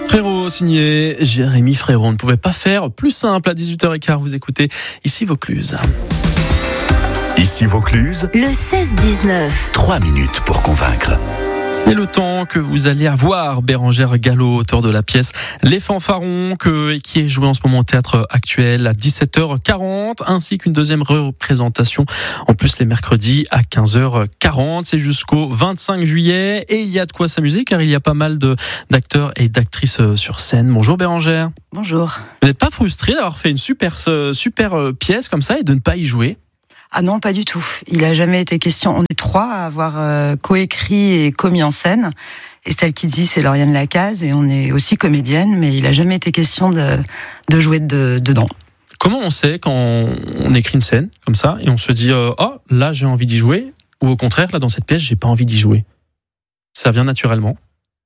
Frérot, signé Jérémy Frérot. On ne pouvait pas faire plus simple à 18h15. Vous écoutez Ici Vaucluse. Ici Vaucluse, le 16-19. 3 minutes pour convaincre. C'est le temps que vous allez avoir. Bérengère Gallot, auteur de la pièce Les Fanfarons, qui est jouée en ce moment au Théâtre Actuel à 17h40, ainsi qu'une deuxième représentation, en plus les mercredis à 15h40. C'est jusqu'au 25 juillet et il y a de quoi s'amuser car il y a pas mal d'acteurs et d'actrices sur scène. Bonjour Bérengère. Bonjour. Vous n'êtes pas frustrée d'avoir fait une super pièce comme ça et de ne pas y jouer ? Ah non, pas du tout. Il a jamais été question. On est 3 à avoir coécrit et commis en scène. Estelle Kidzi, c'est Lauriane Lacaze et on est aussi comédienne, mais il a jamais été question de jouer dedans. Comment on sait quand on écrit une scène comme ça et on se dit oh là j'ai envie d'y jouer, ou au contraire là dans cette pièce j'ai pas envie d'y jouer? Ça vient naturellement?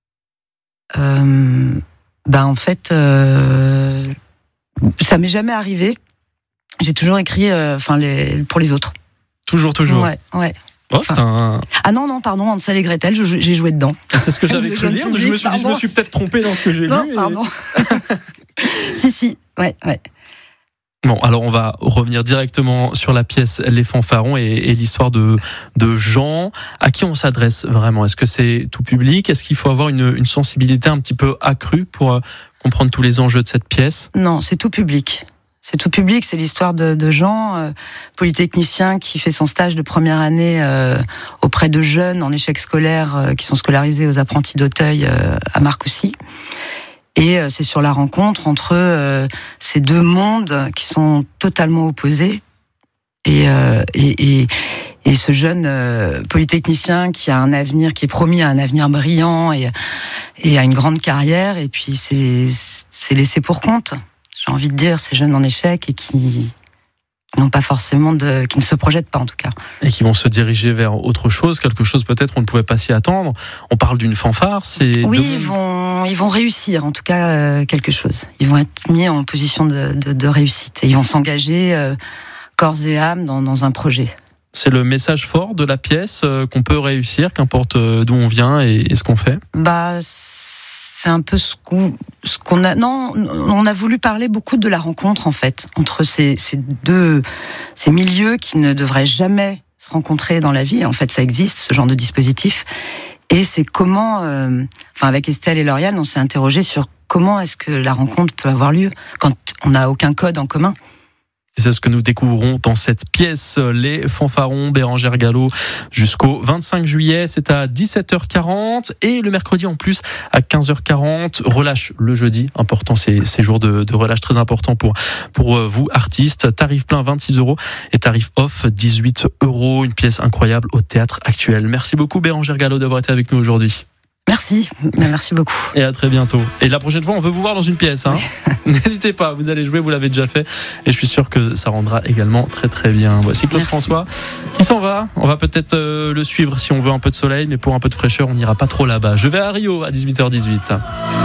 En fait, ça m'est jamais arrivé. J'ai toujours écrit pour les autres. Toujours. Ouais. Oh, c'est un... Ah non, pardon, Hansel et Gretel, j'ai joué dedans. C'est ce que j'avais cru lire, je me suis dit, je me suis peut-être trompé dans ce que j'ai lu. Non, pardon. Si, ouais. Bon, alors on va revenir directement sur la pièce Les Fanfarons et l'histoire de Jean. À qui on s'adresse vraiment? Est-ce que c'est tout public? Est-ce qu'il faut avoir une sensibilité un petit peu accrue pour comprendre tous les enjeux de cette pièce? Non, c'est tout public. C'est tout public, c'est l'histoire de Jean, polytechnicien qui fait son stage de première année auprès de jeunes en échec scolaire qui sont scolarisés aux apprentis d'Auteuil à Marcoussis. Et c'est sur la rencontre entre ces deux mondes qui sont totalement opposés. Et ce jeune polytechnicien qui a un avenir, qui est promis à un avenir brillant et à une grande carrière, et puis c'est laissé pour compte. J'ai envie de dire, ces jeunes en échec et qui n'ont pas forcément qui ne se projettent pas en tout cas. Et qui vont se diriger vers autre chose, quelque chose peut-être on ne pouvait pas s'y attendre. On parle d'une fanfare, c'est... Oui, ils vont réussir en tout cas quelque chose. Ils vont être mis en position de réussite et ils vont s'engager corps et âme dans un projet. C'est le message fort de la pièce qu'on peut réussir, qu'importe d'où on vient et ce qu'on fait. C'est un peu ce qu'on a. Non, on a voulu parler beaucoup de la rencontre en fait entre ces milieux qui ne devraient jamais se rencontrer dans la vie. En fait, ça existe ce genre de dispositif. Et c'est comment, avec Estelle et Lauriane, on s'est interrogé sur comment est-ce que la rencontre peut avoir lieu quand on n'a aucun code en commun. Et c'est ce que nous découvrons dans cette pièce, Les Fanfarons, Bérengère Gallot, jusqu'au 25 juillet. C'est à 17h40 et le mercredi en plus à 15h40. Relâche le jeudi, important, ces jours de relâche très important pour vous, artistes. Tarif plein 26 € et tarif off 18 €. Une pièce incroyable au Théâtre Actuel. Merci beaucoup Bérengère Gallot d'avoir été avec nous aujourd'hui. Merci beaucoup. Et à très bientôt. Et la prochaine fois, on veut vous voir dans une pièce. N'hésitez pas, vous allez jouer, vous l'avez déjà fait. Et je suis sûr que ça rendra également très très bien. Voici Claude François qui s'en va. On va peut-être le suivre si on veut un peu de soleil, mais pour un peu de fraîcheur, on n'ira pas trop là-bas. Je vais à Rio à 18h18.